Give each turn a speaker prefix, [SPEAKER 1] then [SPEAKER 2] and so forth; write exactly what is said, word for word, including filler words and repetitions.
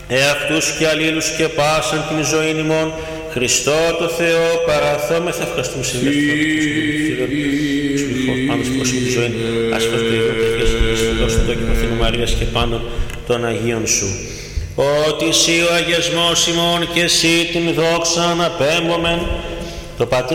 [SPEAKER 1] εαυτούς και αλλήλους και πάσαν την ζωήν ημών, Χριστό το Θεό παραθόμεθα. Ευχαριστούμε σε πάντως πρόσωπη τη ζωή. Ασφαλώς το ίδιο και δώσει το δόκιμο Θεού Μαρίας και πάντων των Αγίων σου. Ότι εσύ ο αγιασμός ημών και εσύ την δόξα αναπέμπομεν, το Πατρί